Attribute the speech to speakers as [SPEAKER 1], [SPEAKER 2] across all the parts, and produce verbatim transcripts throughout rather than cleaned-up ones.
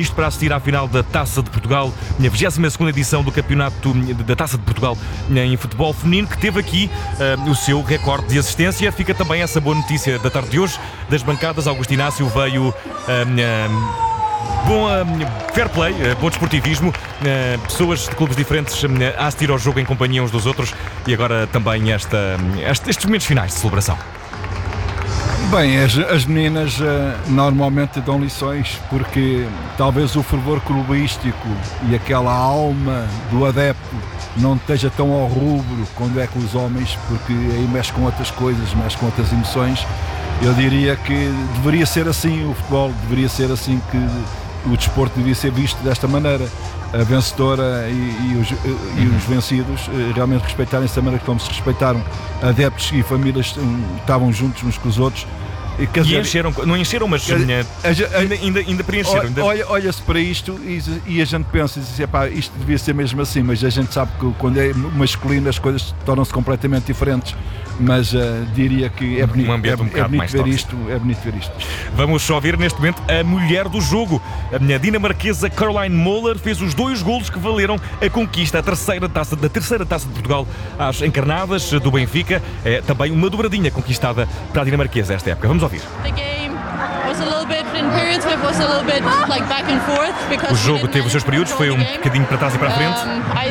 [SPEAKER 1] isto para assistir à final da Taça de Portugal, a vigésima segunda edição do Campeonato da Taça de Portugal em futebol feminino, que teve aqui uh, o seu recorde de assistência. Fica também essa boa notícia da tarde de hoje, das bancadas. Augusto Inácio veio... Uh, uh, Bom uh, fair play, uh, bom desportivismo, uh, pessoas de clubes diferentes uh, a assistir ao jogo em companhia uns dos outros, e agora também esta, este, estes momentos finais de celebração.
[SPEAKER 2] Bem, as, as meninas uh, normalmente dão lições, porque talvez o fervor clubístico e aquela alma do adepto não esteja tão ao rubro quando é com os homens, porque aí mexe com outras coisas, mexe com outras emoções. Eu diria que deveria ser assim o futebol, deveria ser assim que o desporto devia ser visto desta maneira. A vencedora e, e, os, e os vencidos realmente respeitarem-se da maneira como se respeitaram. Adeptos e famílias estavam juntos uns com os outros.
[SPEAKER 1] E, quer dizer, e encheram, não encheram, mas
[SPEAKER 2] a, a,
[SPEAKER 1] ainda, ainda, ainda preencheram. Ainda...
[SPEAKER 2] Olha, olha-se para isto e, e a gente pensa e diz, epá, isto devia ser mesmo assim, mas a gente sabe que quando é masculino as coisas tornam-se completamente diferentes. Mas uh, diria que é bonito,
[SPEAKER 1] um ambiente
[SPEAKER 2] é,
[SPEAKER 1] um bocado
[SPEAKER 2] é bonito
[SPEAKER 1] mais
[SPEAKER 2] ver
[SPEAKER 1] tóxico.
[SPEAKER 2] isto, é bonito ver isto.
[SPEAKER 1] Vamos só ver neste momento a mulher do jogo. A minha dinamarquesa Caroline Moller fez os dois golos que valeram a conquista, a terceira taça, da terceira taça de Portugal às encarnadas do Benfica. É também uma dobradinha conquistada para a dinamarquesa esta época. Vamos ouvir. O jogo teve os seus períodos, foi um bocadinho para trás e para a frente.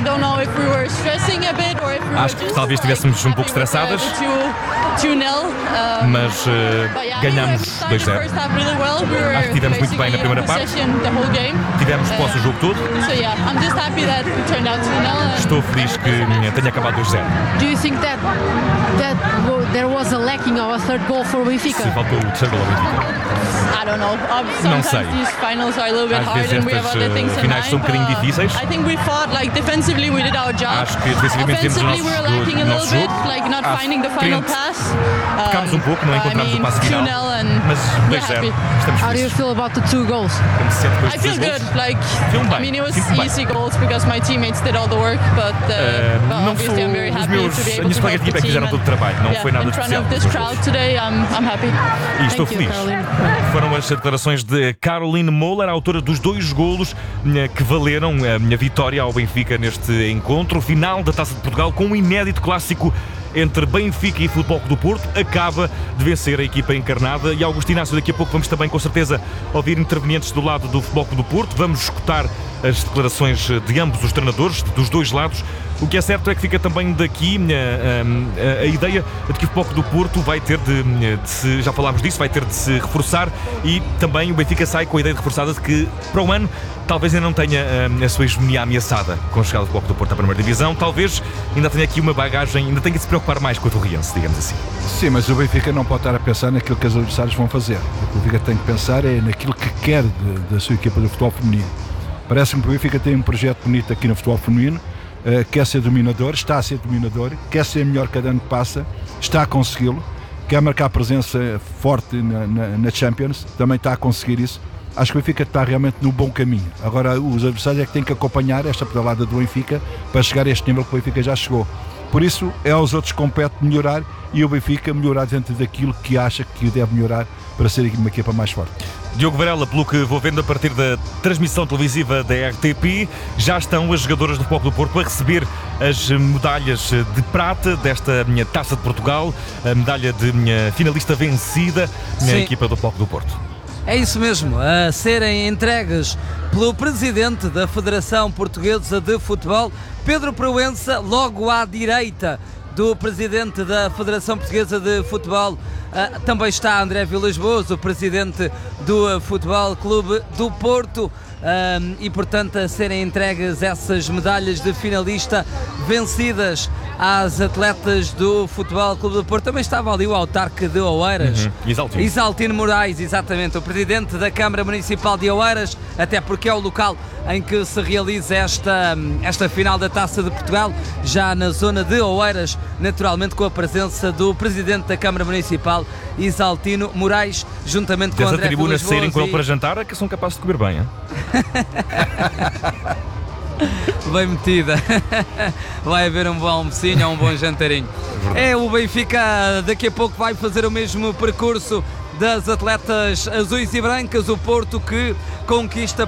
[SPEAKER 1] Acho que talvez estivéssemos um pouco estressadas, mas uh, ganhámos dois a zero. Acho que tivemos muito bem na primeira parte. Tivemos posse o jogo todo. Estou feliz que tenha acabado dois a zero. Se faltou o terceiro gol ao Benfica. Não sei. Às vezes estas uh, finais são um bocadinho difíceis. Acho que defensivamente temos o nosso, o nosso jogo. Tocámos um pouco, não encontramos o passe final, mas dois a zero. Estamos felizes.
[SPEAKER 3] How do you feel about the two goals?
[SPEAKER 1] Como se sente depois de
[SPEAKER 4] I feel
[SPEAKER 1] dois
[SPEAKER 4] good.
[SPEAKER 1] gols?
[SPEAKER 4] Like,
[SPEAKER 1] Filme
[SPEAKER 4] I mean, it was
[SPEAKER 1] bem.
[SPEAKER 4] easy goals because my teammates did all the work, but, uh,
[SPEAKER 1] Uh,
[SPEAKER 4] but
[SPEAKER 1] não sou,
[SPEAKER 4] obviously I'm very
[SPEAKER 1] os
[SPEAKER 4] happy
[SPEAKER 1] meus,
[SPEAKER 4] to be
[SPEAKER 1] as
[SPEAKER 4] able
[SPEAKER 1] minhas
[SPEAKER 4] to
[SPEAKER 1] colegas
[SPEAKER 4] help
[SPEAKER 1] de
[SPEAKER 4] the
[SPEAKER 1] equipa fizeram
[SPEAKER 4] team
[SPEAKER 1] todo o trabalho, não
[SPEAKER 4] yeah,
[SPEAKER 1] foi nada
[SPEAKER 4] in
[SPEAKER 1] de
[SPEAKER 4] front
[SPEAKER 1] especial.
[SPEAKER 4] of this crowd today, I'm, I'm happy.
[SPEAKER 1] E estou
[SPEAKER 3] Thank you,
[SPEAKER 1] feliz.
[SPEAKER 3] Caroline.
[SPEAKER 1] Foram as declarações de Caroline Moller, autora dos dois golos eh, que valeram a minha vitória ao Benfica neste encontro. Final da Taça de Portugal com um inédito clássico entre Benfica e Futebol Clube do Porto. Acaba de vencer a equipa encarnada. E Augusto Inácio, daqui a pouco vamos também com certeza ouvir intervenientes do lado do Futebol Clube do Porto. Vamos escutar as declarações de ambos os treinadores, dos dois lados. O que é certo é que fica também daqui a, a, a ideia de que o Futebol Clube do Porto vai ter de, de se, já falámos disso, vai ter de se reforçar, e também o Benfica sai com a ideia de reforçada de que para o ano talvez ainda não tenha a, a sua hegemonia ameaçada com a chegada do Futebol Clube do Porto à primeira divisão. Talvez ainda tenha aqui uma bagagem, ainda tenha de se preocupar mais com a Torriense, digamos assim.
[SPEAKER 2] Sim, mas o Benfica não pode estar a pensar naquilo que os adversários vão fazer. O que o Benfica tem que pensar é naquilo que quer de, da sua equipa de futebol feminino. Parece-me que o Benfica tem um projeto bonito aqui no futebol feminino. Uh, quer ser dominador, está a ser dominador, quer ser melhor cada ano que passa, está a consegui-lo, quer marcar presença forte na, na, na Champions, também está a conseguir isso. Acho que o Benfica está realmente no bom caminho. Agora os adversários é que têm que acompanhar esta pedalada do Benfica para chegar a este nível que o Benfica já chegou. Por isso é aos outros que compete melhorar, e o Benfica melhorar dentro daquilo que acha que deve melhorar para ser uma equipa mais forte.
[SPEAKER 1] Diogo Varela, pelo que vou vendo a partir da transmissão televisiva da R T P, já estão as jogadoras do Futebol Clube do Porto a receber as medalhas de prata desta minha Taça de Portugal, a medalha de minha finalista vencida, minha
[SPEAKER 5] Sim.
[SPEAKER 1] equipa do Futebol Clube do Porto.
[SPEAKER 5] É isso mesmo, a serem entregues pelo presidente da Federação Portuguesa de Futebol, Pedro Proença, logo à direita do presidente da Federação Portuguesa de Futebol. Uh, também está André Vilas Boas, o presidente do uh, Futebol Clube do Porto, uh, e portanto a serem entregues essas medalhas de finalista vencidas às atletas do Futebol Clube do Porto. Também estava ali o autarca de Oeiras,
[SPEAKER 1] uhum. Isaltino.
[SPEAKER 5] Isaltino Moraes, exatamente, o presidente da Câmara Municipal de Oeiras, até porque é o local em que se realiza esta, esta final da Taça de Portugal, já na zona de Oeiras, naturalmente com a presença do presidente da Câmara Municipal, Isaltino Moraes, juntamente com
[SPEAKER 1] Desde
[SPEAKER 5] André
[SPEAKER 1] a tribuna
[SPEAKER 5] Vilas Boas.
[SPEAKER 1] saírem com ele
[SPEAKER 5] e...
[SPEAKER 1] para jantar, é que são capazes de comer bem, hein?
[SPEAKER 5] Bem metida. Vai haver um bom almocinho ou um bom jantarinho. É, o Benfica daqui a pouco vai fazer o mesmo percurso das atletas azuis e brancas, o Porto que conquista